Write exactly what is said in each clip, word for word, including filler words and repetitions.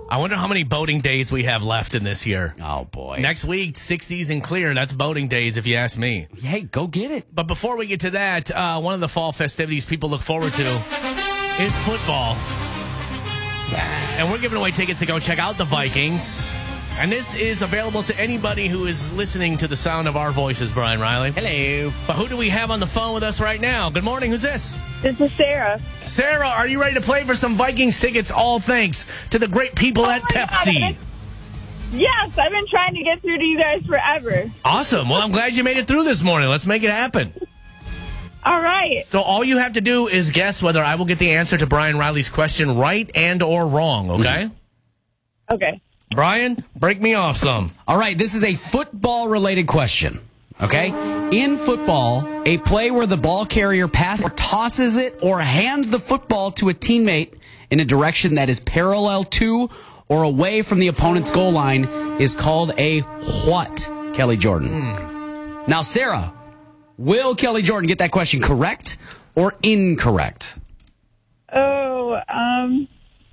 I wonder how many boating days we have left in this year. Oh, boy. Next week, sixties and clear. That's boating days, if you ask me. Hey, go get it. But before we get to that, uh, one of the fall festivities people look forward to is football. And we're giving away tickets to go check out the Vikings. And this is available to anybody who is listening to the sound of our voices, Brian Riley. Hello. But who do we have on the phone with us right now? Good morning. Who's this? This is Sarah. Sarah, are you ready to play for some Vikings tickets? All thanks to the great people Oh at my Pepsi. God. Yes, I've been trying to get through to you guys forever. Awesome. Well, I'm glad you made it through this morning. Let's make it happen. All right. So all you have to do is guess whether I will get the answer to Brian Riley's question right and or wrong, okay? Okay. Brian, break me off some. All right, this is a football-related question, okay? In football, a play where the ball carrier passes or tosses it or hands the football to a teammate in a direction that is parallel to or away from the opponent's goal line is called a what, Kelly Jordan? Mm. Now, Sarah, will Kelly Jordan get that question correct or incorrect? Oh, um...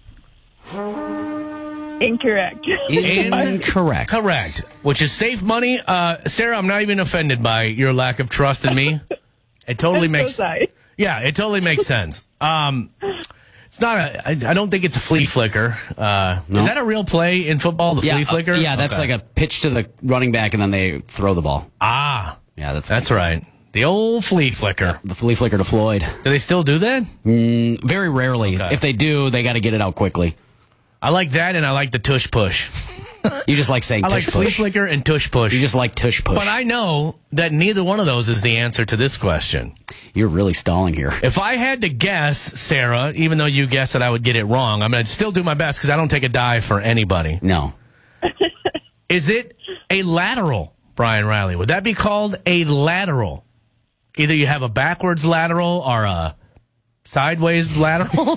Incorrect. Incorrect. Correct. Which is safe money. Uh, Sarah, I'm not even offended by your lack of trust in me. It totally I'm makes so sorry. Yeah, it totally makes sense. Um, it's not a, I, I don't think it's a flea flicker. Uh, No. Is that a real play in football, the Yeah, flea flicker? uh, yeah, that's Okay. like a pitch to the running back and then they throw the ball. Ah, Yeah, that's that's right. The old flea flicker. the flea flicker to Floyd. Do they still do that? Mm, very rarely. Okay. If they do, they got to get it out quickly. I like that, and I like the tush push. You just like saying I like tush flea push. flicker and tush push. You just like tush push. But I know that neither one of those is the answer to this question. You're really stalling here. If I had to guess, Sarah, even though you guessed that I would get it wrong, I'm going to still do my best because I don't take a dive for anybody. No. Is it a lateral, Brian Riley? Would that be called a lateral? Either you have a backwards lateral or a sideways lateral.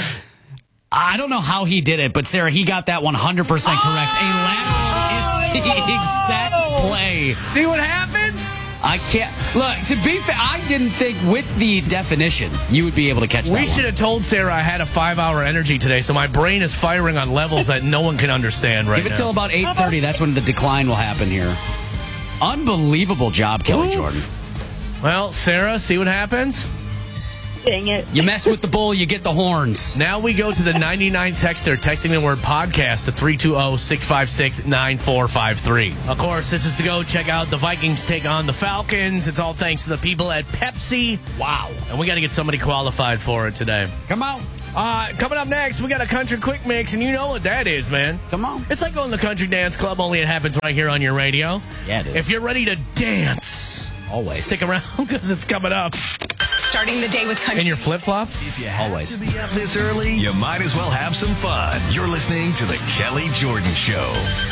I don't know how he did it, but Sarah, he got that one hundred percent correct. A lateral is the exact play. See what happens? I can't. Look, to be fair, I didn't think with the definition you would be able to catch that We one. should have told Sarah I had a five-hour energy today, so my brain is firing on levels that no one can understand right Give it now. till about eight thirty. That's when the decline will happen here. Unbelievable job, Kelly Oof. Jordan. Well, Sarah, see what happens? Dang it. You mess with the bull, you get the horns. Now we go to the ninety-nine texter texting the word podcast to three two zero, six five six, nine four five three. Of course, this is to go check out the Vikings take on the Falcons. It's all thanks to the people at Pepsi. Wow. And we got to get somebody qualified for it today. Come on. Uh, coming up next, we got a country quick mix, and you know what that is, man. Come on. It's like going to the country dance club, only it happens right here on your radio. Yeah, it is. If you're ready to dance, Always. stick around because it's coming up. Starting the day with country. In your flip-flops? If you have Always. to be up this early, you might as well have some fun. You're listening to the Kelly Jordan Show.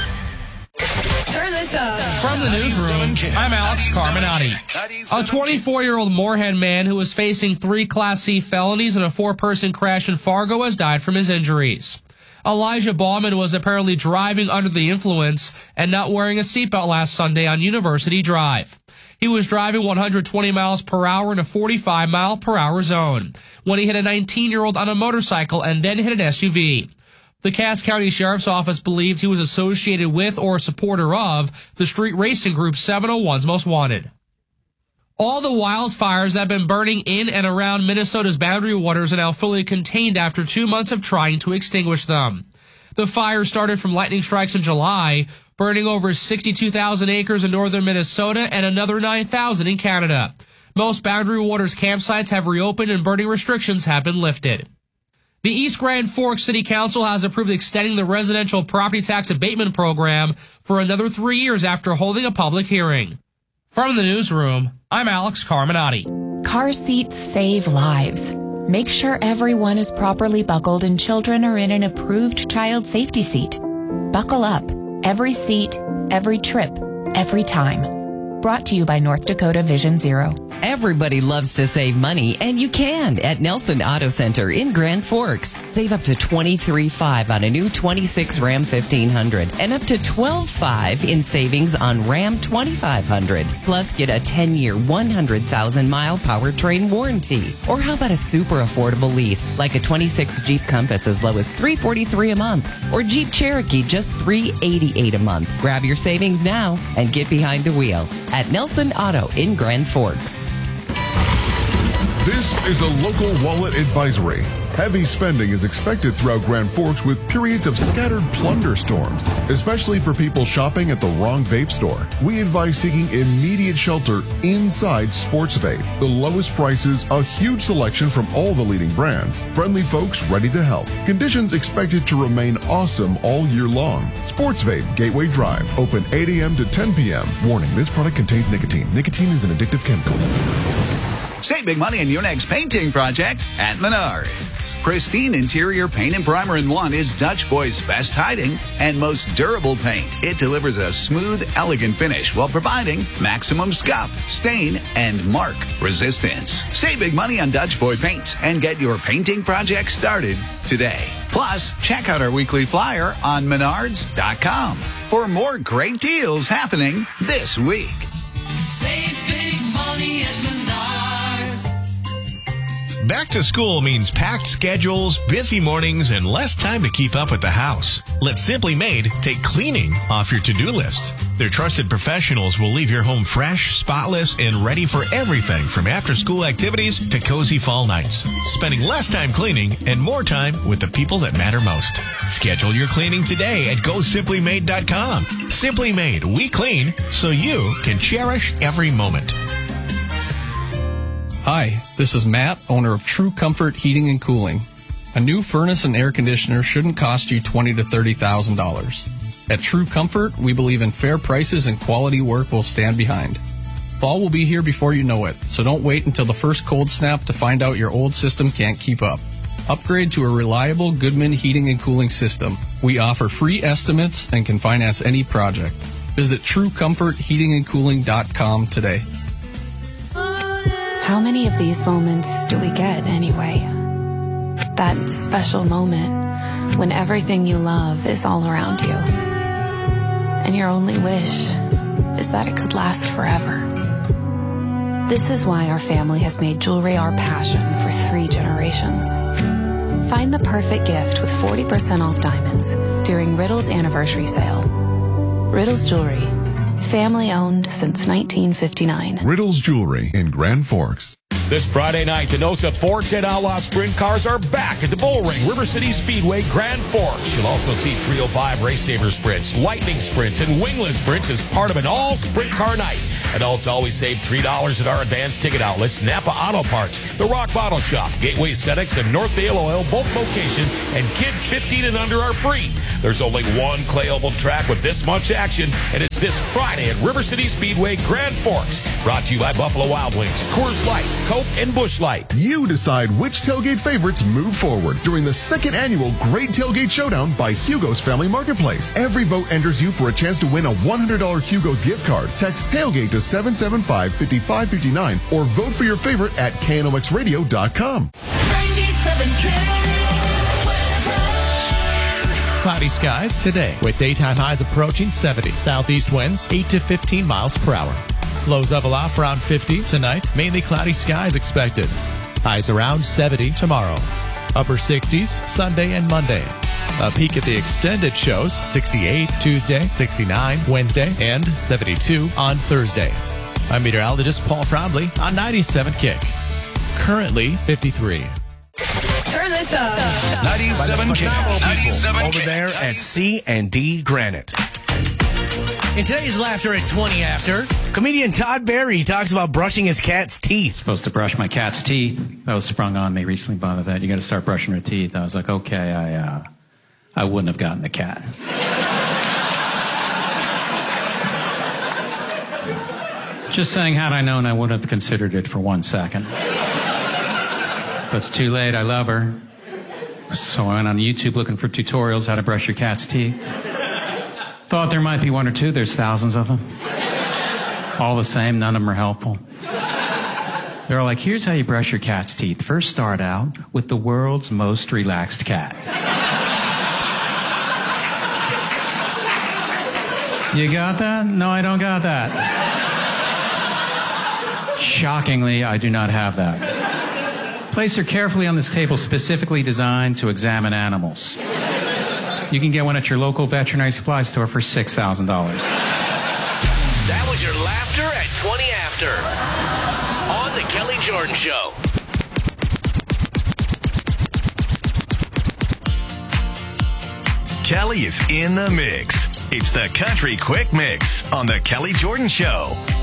Turn this up. From the newsroom, I'm Alex Carminati. A twenty-four-year-old Moorhead man who was facing three Class C felonies and a four-person crash in Fargo has died from his injuries. Elijah Ballman was apparently driving under the influence and not wearing a seatbelt last Sunday on University Drive. He was driving one hundred twenty miles per hour in a forty-five mile per hour zone when he hit a nineteen-year-old on a motorcycle and then hit an S U V. The Cass County Sheriff's Office believed he was associated with or a supporter of the street racing group seven oh one's Most Wanted. All the wildfires that have been burning in and around Minnesota's Boundary Waters are now fully contained after two months of trying to extinguish them. The fire started from lightning strikes in July, burning over sixty-two thousand acres in northern Minnesota and another nine thousand in Canada. Most Boundary Waters campsites have reopened and burning restrictions have been lifted. The East Grand Forks City Council has approved extending the residential property tax abatement program for another three years after holding a public hearing. From the newsroom, I'm Alex Carminati. Car seats save lives. Make sure everyone is properly buckled and children are in an approved child safety seat. Buckle up. Every seat, every trip, every time. Brought to you by North Dakota Vision Zero. Everybody loves to save money, and you can at Nelson Auto Center in Grand Forks. Save up to twenty-three thousand five hundred dollars on a new twenty-six Ram fifteen hundred and up to twelve thousand five hundred dollars in savings on Ram twenty-five hundred. Plus, get a ten-year, one hundred thousand mile powertrain warranty. Or how about a super affordable lease, like a twenty-six Jeep Compass as low as three hundred forty-three dollars a month, or Jeep Cherokee just three hundred eighty-eight dollars a month. Grab your savings now and get behind the wheel at Nelson Auto in Grand Forks. This is a local wallet advisory. Heavy spending is expected throughout Grand Forks with periods of scattered plunder storms, especially for people shopping at the wrong vape store. We advise seeking immediate shelter inside Sports Vape. The lowest prices, a huge selection from all the leading brands, friendly folks ready to help. Conditions expected to remain awesome all year long. Sports Vape, Gateway Drive, open eight a.m. to ten p.m. Warning, this product contains nicotine. Nicotine is an addictive chemical. Save big money on your next painting project at Menards. Pristine interior paint and primer in one is Dutch Boy's best hiding and most durable paint. It delivers a smooth, elegant finish while providing maximum scuff, stain, and mark resistance. Save big money on Dutch Boy paints and get your painting project started today. Plus, check out our weekly flyer on menards dot com for more great deals happening this week. Save big money at Menards. Back to school means packed schedules, busy mornings, and less time to keep up with the house. Let Simply Made take cleaning off your to-do list. Their trusted professionals will leave your home fresh, spotless, and ready for everything from after-school activities to cozy fall nights. Spending less time cleaning and more time with the people that matter most. Schedule your cleaning today at go simply made dot com. Simply Made, we clean so you can cherish every moment. Hi, this is Matt, owner of True Comfort Heating and Cooling. A new furnace and air conditioner shouldn't cost you twenty thousand to thirty thousand dollars. At True Comfort, we believe in fair prices and quality work we'll stand behind. Fall will be here before you know it, so don't wait until the first cold snap to find out your old system can't keep up. Upgrade to a reliable Goodman heating and cooling system. We offer free estimates and can finance any project. Visit true comfort heating and cooling dot com today. How many of these moments do we get anyway? That special moment when everything you love is all around you. And your only wish is that it could last forever. This is why our family has made jewelry our passion for three generations. Find the perfect gift with forty percent off diamonds during Riddle's anniversary sale. Riddle's Jewelry. Family owned since nineteen fifty-nine. Riddle's Jewelry in Grand Forks. This Friday night, the NOSA four ten Outlaw Sprint cars are back at the Bull Ring, River City Speedway, Grand Forks. You'll also see three oh five Race Saver Sprints, Lightning Sprints, and Wingless Sprints as part of an all-sprint car night. Adults always save three dollars at our advanced ticket outlets, Napa Auto Parts, the Rock Bottle Shop, Gateway Aesthetics, and Northdale Oil, both locations, and kids fifteen and under are free. There's only one clay oval track with this much action, and it's this Friday at River City Speedway, Grand Forks. Brought to you by Buffalo Wild Wings, Coors Light, Coke, and Busch Light. You decide which tailgate favorites move forward during the second annual Great Tailgate Showdown by Hugo's Family Marketplace. Every vote enters you for a chance to win a one hundred dollars Hugo's gift card. Text tailgate to seven seven five, five five five nine or vote for your favorite at K N O X radio dot com. ninety-seven Cloudy skies today with daytime highs approaching seventy. Southeast winds eight to fifteen miles per hour. Lows level off around fifty tonight. Mainly cloudy skies expected. Highs around seventy tomorrow. Upper sixties Sunday and Monday. A peek at the extended shows, sixty-eight Tuesday, sixty-nine Wednesday, and seventy-two on Thursday. I'm meteorologist Paul Frobley on ninety-seven Kick. Currently fifty-three. Turn this up. ninety-seven K. ninety-seven Over there at C and D Granite. In today's Laughter at twenty after, comedian Todd Barry talks about brushing his cat's teeth. Supposed to brush my cat's teeth. That was sprung on me recently by the vet. You got to start brushing her teeth. I was like, okay, I uh, I wouldn't have gotten the cat. Just saying, had I known, I wouldn't have considered it for one second. But it's too late. I love her. So I went on YouTube looking for tutorials how to brush your cat's teeth. Thought there might be one or two. There's thousands of them. All the same, none of them are helpful. They're like, here's how you brush your cat's teeth. First, start out with the world's most relaxed cat. You got that? No, I don't got that. Shockingly, I do not have that. Place her carefully on this table specifically designed to examine animals. You can get one at your local veterinary supply store for six thousand dollars. That was your laughter at twenty after on the Kelly Jordan Show. Kelly is in the mix. It's the Country Quick Mix on the Kelly Jordan Show.